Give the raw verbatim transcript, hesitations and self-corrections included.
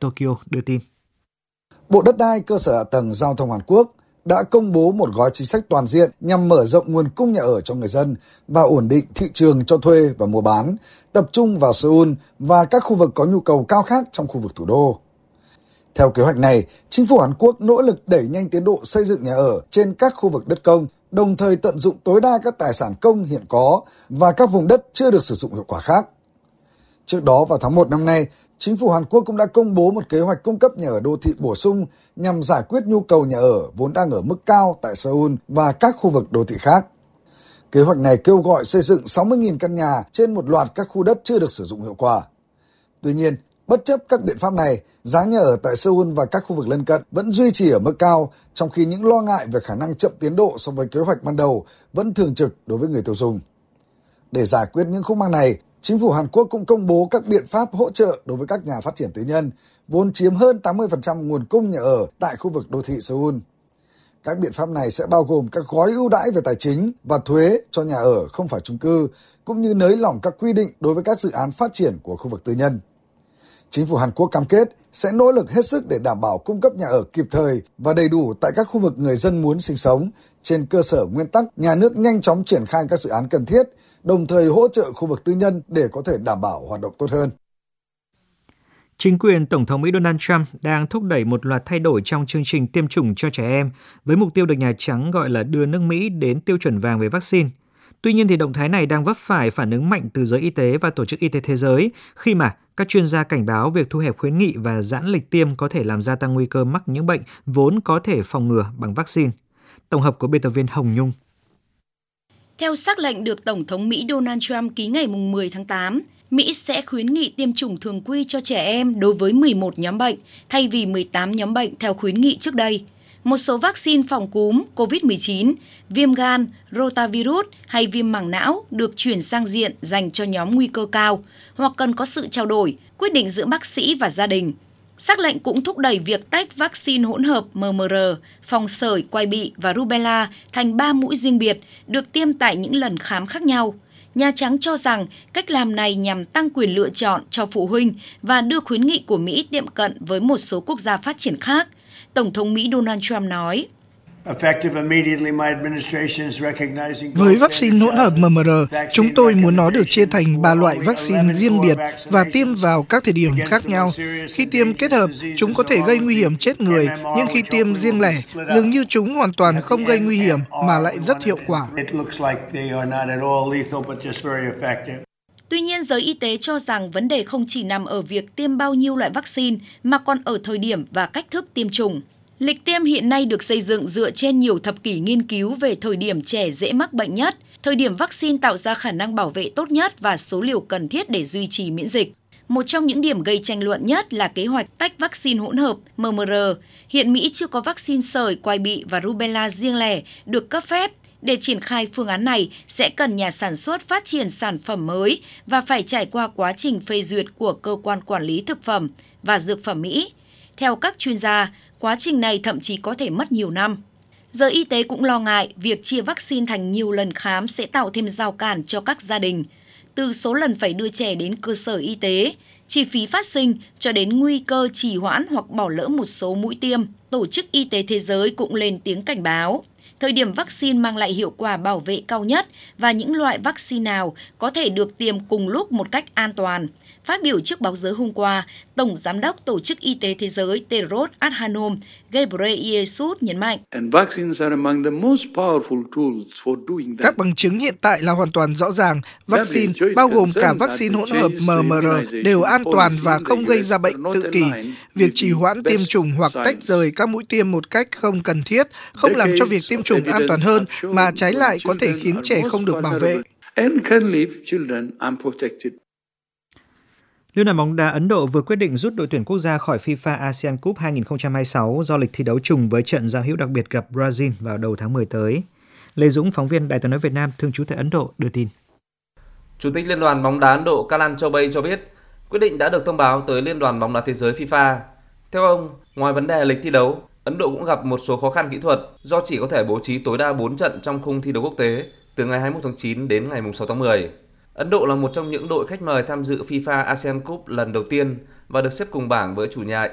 Tokyo đưa tin. Bộ Đất đai, Cơ sở Hạ tầng, Giao thông Hàn Quốc đã công bố một gói chính sách toàn diện nhằm mở rộng nguồn cung nhà ở cho người dân và ổn định thị trường cho thuê và mua bán, tập trung vào Seoul và các khu vực có nhu cầu cao khác trong khu vực thủ đô. Theo kế hoạch này, chính phủ Hàn Quốc nỗ lực đẩy nhanh tiến độ xây dựng nhà ở trên các khu vực đất công, đồng thời tận dụng tối đa các tài sản công hiện có và các vùng đất chưa được sử dụng hiệu quả khác. Trước đó vào tháng một năm nay, chính phủ Hàn Quốc cũng đã công bố một kế hoạch cung cấp nhà ở đô thị bổ sung nhằm giải quyết nhu cầu nhà ở vốn đang ở mức cao tại Seoul và các khu vực đô thị khác. Kế hoạch này kêu gọi xây dựng sáu mươi nghìn căn nhà trên một loạt các khu đất chưa được sử dụng hiệu quả. Tuy nhiên, bất chấp các biện pháp này, giá nhà ở tại Seoul và các khu vực lân cận vẫn duy trì ở mức cao, trong khi những lo ngại về khả năng chậm tiến độ so với kế hoạch ban đầu vẫn thường trực đối với người tiêu dùng. Để giải quyết những khúc mắc này, chính phủ Hàn Quốc cũng công bố các biện pháp hỗ trợ đối với các nhà phát triển tư nhân, vốn chiếm hơn tám mươi phần trăm nguồn cung nhà ở tại khu vực đô thị Seoul. Các biện pháp này sẽ bao gồm các gói ưu đãi về tài chính và thuế cho nhà ở không phải chung cư, cũng như nới lỏng các quy định đối với các dự án phát triển của khu vực tư nhân. Chính phủ Hàn Quốc cam kết sẽ nỗ lực hết sức để đảm bảo cung cấp nhà ở kịp thời và đầy đủ tại các khu vực người dân muốn sinh sống, trên cơ sở nguyên tắc nhà nước nhanh chóng triển khai các dự án cần thiết, đồng thời hỗ trợ khu vực tư nhân để có thể đảm bảo hoạt động tốt hơn. Chính quyền Tổng thống Mỹ Donald Trump đang thúc đẩy một loạt thay đổi trong chương trình tiêm chủng cho trẻ em, với mục tiêu được Nhà Trắng gọi là đưa nước Mỹ đến tiêu chuẩn vàng về vaccine. Tuy nhiên, thì động thái này đang vấp phải phản ứng mạnh từ giới y tế và Tổ chức Y tế Thế giới khi mà các chuyên gia cảnh báo việc thu hẹp khuyến nghị và giãn lịch tiêm có thể làm gia tăng nguy cơ mắc những bệnh vốn có thể phòng ngừa bằng vaccine. Tổng hợp của biên tập viên Hồng Nhung. Theo sắc lệnh được Tổng thống Mỹ Donald Trump ký ngày mười tháng tám, Mỹ sẽ khuyến nghị tiêm chủng thường quy cho trẻ em đối với mười một nhóm bệnh, thay vì mười tám nhóm bệnh theo khuyến nghị trước đây. Một số vaccine phòng cúm, covid mười chín, viêm gan, rotavirus hay viêm màng não được chuyển sang diện dành cho nhóm nguy cơ cao hoặc cần có sự trao đổi, quyết định giữa bác sĩ và gia đình. Sắc lệnh cũng thúc đẩy việc tách vaccine hỗn hợp M M R, phòng sởi, quai bị và rubella thành ba mũi riêng biệt, được tiêm tại những lần khám khác nhau. Nhà Trắng cho rằng cách làm này nhằm tăng quyền lựa chọn cho phụ huynh và đưa khuyến nghị của Mỹ tiệm cận với một số quốc gia phát triển khác. Tổng thống Mỹ Donald Trump nói, với vaccine hỗn hợp M M R, chúng tôi muốn nó được chia thành ba loại vaccine riêng biệt và tiêm vào các thời điểm khác nhau. Khi tiêm kết hợp, chúng có thể gây nguy hiểm chết người, nhưng khi tiêm riêng lẻ, dường như chúng hoàn toàn không gây nguy hiểm mà lại rất hiệu quả. Tuy nhiên, giới y tế cho rằng vấn đề không chỉ nằm ở việc tiêm bao nhiêu loại vaccine mà còn ở thời điểm và cách thức tiêm chủng. Lịch tiêm hiện nay được xây dựng dựa trên nhiều thập kỷ nghiên cứu về thời điểm trẻ dễ mắc bệnh nhất, thời điểm vaccine tạo ra khả năng bảo vệ tốt nhất và số liều cần thiết để duy trì miễn dịch. Một trong những điểm gây tranh luận nhất là kế hoạch tách vaccine hỗn hợp M M R. Hiện Mỹ chưa có vaccine sởi, quai bị và rubella riêng lẻ được cấp phép. Để triển khai phương án này sẽ cần nhà sản xuất phát triển sản phẩm mới và phải trải qua quá trình phê duyệt của Cơ quan Quản lý Thực phẩm và Dược phẩm Mỹ. Theo các chuyên gia, quá trình này thậm chí có thể mất nhiều năm. Giới y tế cũng lo ngại việc chia vaccine thành nhiều lần khám sẽ tạo thêm rào cản cho các gia đình. Từ số lần phải đưa trẻ đến cơ sở y tế, chi phí phát sinh cho đến nguy cơ trì hoãn hoặc bỏ lỡ một số mũi tiêm, Tổ chức Y tế Thế giới cũng lên tiếng cảnh báo. Thời điểm vaccine mang lại hiệu quả bảo vệ cao nhất và những loại vaccine nào có thể được tiêm cùng lúc một cách an toàn. Phát biểu trước báo giới hôm qua, Tổng Giám đốc Tổ chức Y tế Thế giới Tedros Adhanom Ghebreyesus nhấn mạnh. Các bằng chứng hiện tại là hoàn toàn rõ ràng. Vaccine, bao gồm cả vaccine hỗn hợp M M R, đều an toàn và không gây ra bệnh tự kỷ. Việc trì hoãn tiêm chủng hoặc tách rời các mũi tiêm một cách không cần thiết không làm cho việc tiêm chủng an toàn hơn, mà trái lại có thể khiến trẻ không được bảo vệ. Liên đoàn bóng đá Ấn Độ vừa quyết định rút đội tuyển quốc gia khỏi FIFA ASEAN Cup hai không hai sáu do lịch thi đấu trùng với trận giao hữu đặc biệt gặp Brazil vào đầu tháng mười tới. Lê Dũng, phóng viên Đài Tiếng nói Việt Nam thường trú tại Ấn Độ đưa tin. Chủ tịch Liên đoàn bóng đá Ấn Độ Kalan Choubey cho biết, quyết định đã được thông báo tới Liên đoàn bóng đá thế giới FIFA. Theo ông, ngoài vấn đề lịch thi đấu, Ấn Độ cũng gặp một số khó khăn kỹ thuật do chỉ có thể bố trí tối đa bốn trận trong khung thi đấu quốc tế từ ngày hai mươi mốt tháng chín đến ngày sáu tháng mười. Ấn Độ là một trong những đội khách mời tham dự FIFA ASEAN Cup lần đầu tiên và được xếp cùng bảng với chủ nhà